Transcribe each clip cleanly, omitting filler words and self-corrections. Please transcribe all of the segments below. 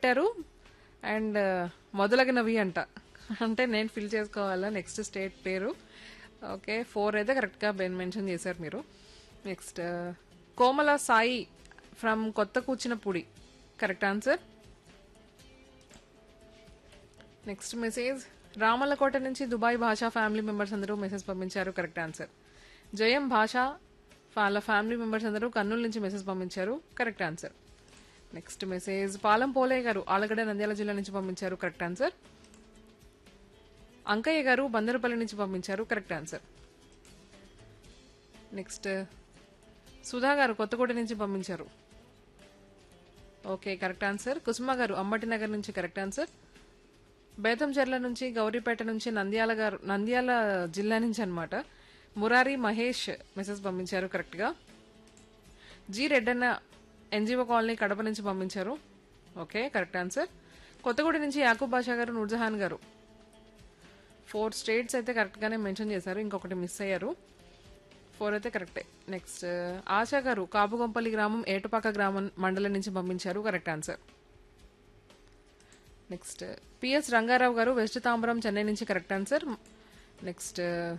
పెట్టారు అండ్ మొదలగినవి అంట. అంటే నేను ఫిల్ చేసుకోవాలా నెక్స్ట్ స్టేట్ పేరు. ఓకే 4 అయితే కరెక్ట్గా మెన్షన్ చేశారు మీరు. నెక్స్ట్ కోమల సాయి ఫ్రమ్ కొత్త Kuchinapudi correct answer. Next message Ramallakota నుంచి దుబాయ్ భాషా ఫ్యామిలీ మెంబర్స్ అందరూ మెసేజ్ పంపించారు కరెక్ట్ ఆన్సర్. జయం భాష వాళ్ళ ఫ్యామిలీ మెంబర్స్ అందరూ కర్నూలు నుంచి మెసేజ్ పంపించారు కరెక్ట్ ఆన్సర్. నెక్స్ట్ మెసేజ్ పాలం పోలయ్య గారు ఆలగడ్డ నంద్యాల జిల్లా నుంచి పంపించారు కరెక్ట్ ఆన్సర్. అంకయ్య గారు బందరుపల్లి నుంచి పంపించారు కరెక్ట్ ఆన్సర్. నెక్స్ట్ సుధా గారు కొత్తకోట నుంచి పంపించారు ఓకే కరెక్ట్ ఆన్సర్. కుసుమ గారు అంబటి నగర్ నుంచి కరెక్ట్ ఆన్సర్. బేతంచెర్ల నుంచి గౌరీపేట నుంచి నంద్యాల జిల్లా నుంచి అన్నమాట మురారి మహేష్ మెసేజ్ పంపించారు కరెక్ట్గా. G Reddanna NGO colony Kadapa నుంచి పంపించారు ఓకే కరెక్ట్ ఆన్సర్. కొత్తగూడ నుంచి యాకూబ్ బాషా గారు నూర్జహాన్ గారు 4 స్టేట్స్ అయితే కరెక్ట్గానే మెన్షన్ చేశారు, ఇంకొకటి మిస్ అయ్యారు. 4 అయితే కరెక్టే. నెక్స్ట్ ఆశా గారు కాపుగొంపల్లి గ్రామం ఏటుపాక గ్రామం మండలం నుంచి పంపించారు correct answer. Next PS Rangarao గారు వెస్ట్ తాంబరం చెన్నై నుంచి correct answer. Next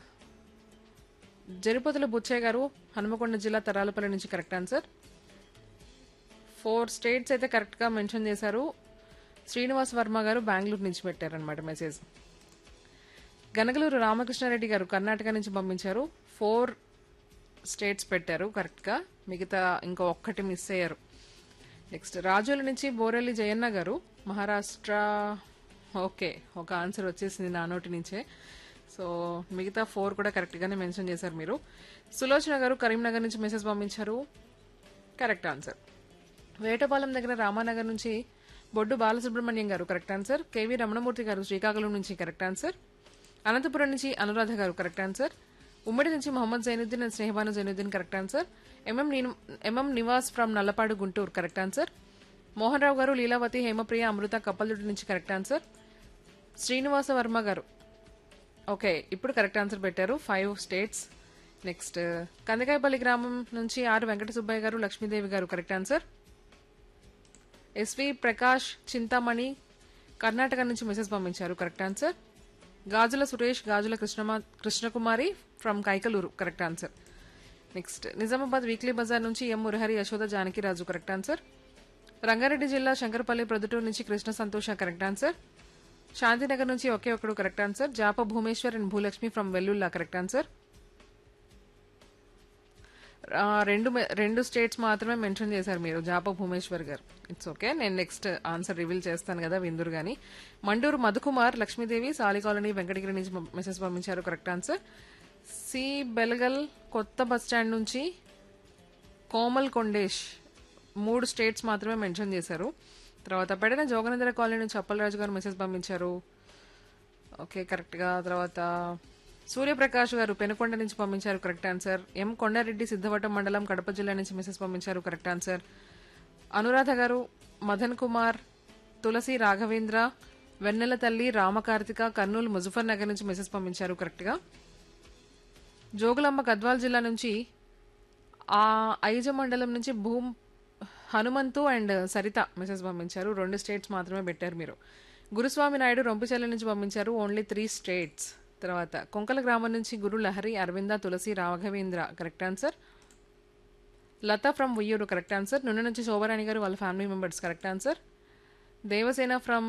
Jaripothula Buchaiah గారు హనుమకొండ జిల్లా తరాలపల్లి నుంచి కరెక్ట్ ఆన్సర్. 4 స్టేట్స్ అయితే కరెక్ట్గా మెన్షన్ చేశారు. శ్రీనివాస్ వర్మ గారు బెంగళూరు నుంచి పెట్టారనమాట మెసేజ్. గనగలూరు రామకృష్ణారెడ్డి గారు కర్ణాటక నుంచి పంపించారు. 4 స్టేట్స్ పెట్టారు కరెక్ట్గా, మిగతా ఇంకా ఒక్కటి మిస్ అయ్యారు. నెక్స్ట్ రాజోల నుంచి బోరెల్లి జయన్న గారు మహారాష్ట్ర ఓకే ఒక ఆన్సర్ వచ్చేసింది నా నోటి నుంచే. సో మిగతా 4 కూడా కరెక్ట్గానే మెన్షన్ చేశారు మీరు. సులోచన గారు కరీంనగర్ నుంచి మెసేజ్ పంపించారు కరెక్ట్ ఆన్సర్. వేటపాలెం దగ్గర రామానగర్ నుంచి బొడ్డు బాలసుబ్రహ్మణ్యం గారు కరెక్ట్ ఆన్సర్. కేవీ రమణమూర్తి గారు శ్రీకాకుళం నుంచి కరెక్ట్ ఆన్సర్. అనంతపురం నుంచి అనురాధ గారు కరెక్ట్ ఆన్సర్. ఉమ్మడి నుంచి Mohammed Zainuddin and Sneha Banu Zainuddin correct answer. MM Nivas from Nallapadu Guntur correct answer. Mohan Rao గారు లీలావతి హేమప్రియ అమృత కప్పలదుడి నుంచి కరెక్ట్ ఆన్సర్. శ్రీనివాస వర్మ గారు ఓకే ఇప్పుడు కరెక్ట్ ఆన్సర్ పెట్టారు 5 స్టేట్స్. నెక్స్ట్ కందకాయపల్లి గ్రామం నుంచి ఆర్ వెంకట సుబ్బయ్య గారు లక్ష్మీదేవి గారు correct answer. SV Prakash Chintamani Karnataka నుంచి మెసేజ్ పంపించారు correct answer. Gajula Suresh Gajula Krishnakumari from Kaikaluru correct answer. Next Nizamabad weekly Bazar నుంచి ఎం మురహరి యశోద జానకిరాజు కరెక్ట్ ఆన్సర్. రంగారెడ్డి జిల్లా శంకరపల్లి ప్రొద్దుటూరు నుంచి కృష్ణ సంతోష కరెక్ట్ ఆన్సర్. శాంతినగర్ నుంచి ఒకే ఒకడు correct answer. జాప Bhumeshwar and Bhulakshmi from Vellulla correct answer. 2 states మాత్రమే మెన్షన్ చేశారు మీరు జాప భూమేశ్వర్ గారు. ఇట్స్ ఓకే, నేను నెక్స్ట్ ఆన్సర్ రివీల్ చేస్తాను కదా విందురు గాని. మండూరు మధుకుమార్ లక్ష్మీదేవి సాలి కాలనీ వెంకటగిరి నుంచి మెసేజ్ పంపించారు కరెక్ట్ ఆన్సర్. సి బెల్గల్ కొత్త బస్ స్టాండ్ నుంచి కోమల్ కొండేష్ 3 స్టేట్స్ మాత్రమే మెన్షన్ చేశారు. తర్వాత పెడన జోగనందర కాలనీ నుంచి అప్పలరాజు గారు మెసేజ్ పంపించారు ఓకే కరెక్ట్గా. తర్వాత సూర్యప్రకాష్ గారు పెనుకొండ నుంచి పంపించారు కరెక్ట్ ఆన్సర్. ఎం కొండారెడ్డి సిద్ధవటం మండలం కడప జిల్లా నుంచి మెసేజ్ పంపించారు కరెక్ట్ ఆన్సర్. అనురాధ గారు మదన్ కుమార్ తులసి రాఘవేంద్ర వెన్నెల తల్లి రామకార్తిక కర్నూలు ముజఫర్ నగర్ నుంచి మెసేజ్ పంపించారు కరెక్ట్గా. జోగులాంబ గద్వాల్ జిల్లా నుంచి ఐజ మండలం నుంచి హనుమంతు అండ్ సరిత మెసేజ్ పంపించారు. 2 స్టేట్స్ మాత్రమే పెట్టారు మీరు. గురుస్వామి నాయుడు రొంపిచెల్ల నుంచి పంపించారు ఓన్లీ 3 స్టేట్స్. తర్వాత కొంకల గ్రామం నుంచి గురు లహరి అరవింద తులసి Raghavendra correct answer. Lata from Uyyuru correct answer. నున్న నుంచి శోభరాణి గారు వాళ్ళ family members correct answer. Devasena from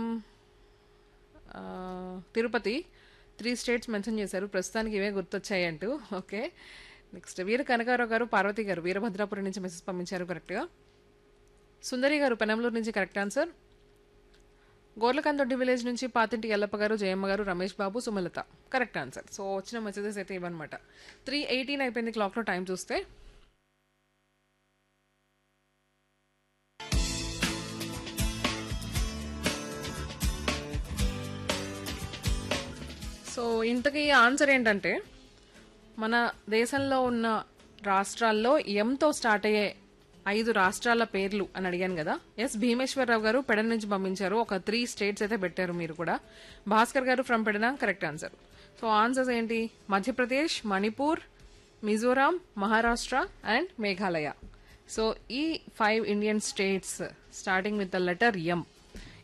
Tirupati 3 states mention చేశారు, ప్రస్తుతానికి ఇవే గుర్తొచ్చాయి అంటూ. ఓకే నెక్స్ట్ వీర కనకారావు గారు పార్వతి గారు వీరభద్రాపురం నుంచి మెసేజ్ పంపించారు కరెక్ట్గా. సుందరి గారు పెనంలూరు నుంచి కరెక్ట్ ఆన్సర్. గోర్లకందొడ్డి విలేజ్ నుంచి పాతింటి ఎల్లప్ప గారు జయమ్మ గారు Ramesh Babu Sumalatha correct answer. So వచ్చిన మెసేజెస్ అయితే ఇవన్నమాట. 3:18 అయిపోయింది క్లాక్లో టైం చూస్తే. సో ఇంతకీ ఆన్సర్ ఏంటంటే మన దేశంలో ఉన్న రాష్ట్రాల్లో ఎంతో స్టార్ట్ అయ్యే 5 రాష్ట్రాల పేర్లు అని అడిగాను కదా. ఎస్ భీమేశ్వరరావు గారు పెడన నుంచి పంపించారు. ఒక 3 స్టేట్స్ అయితే పెట్టారు మీరు కూడా. భాస్కర్ గారు from Pedana correct answer. So answers ఏంటి? మధ్యప్రదేశ్, మణిపూర్, మిజోరాం, మహారాష్ట్ర అండ్ మేఘాలయ. సో ఈ 5 Indian states starting with the letter M